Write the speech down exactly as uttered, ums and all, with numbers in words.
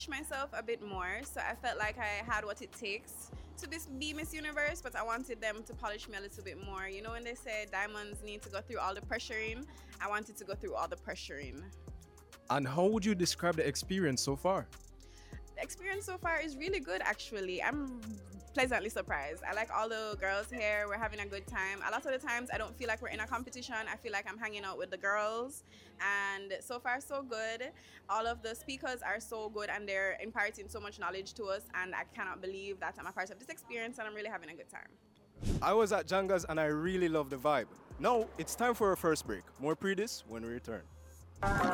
myself a bit more, so I felt like I had what it takes to be, be Miss Universe, but I wanted them to polish me a little bit more. You know when they say diamonds need to go through all the pressuring, I wanted to go through all the pressuring. And how would you describe the experience so far? The experience so far is really good, actually. I'm pleasantly surprised. I like all the girls here. We're having a good time. A lot of the times I don't feel like we're in a competition. I feel like I'm hanging out with the girls, and so far so good. All of the speakers are so good and they're imparting so much knowledge to us, and I cannot believe that I'm a part of this experience and I'm really having a good time. I was at Janga's and I really love the vibe. Now it's time for our first break. More pre this when we return.